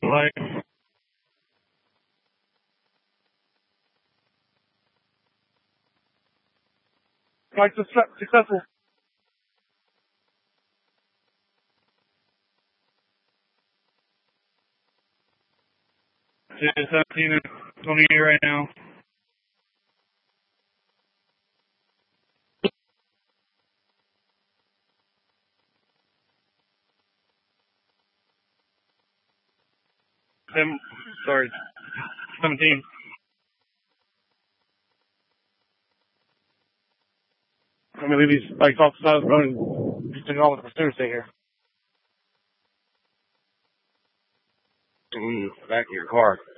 Like, successful. It's 17 and 28 right now. Sorry, 17. I'm gonna leave these bikes off the side of the road and just take all the pursuers stay here. Back of your car.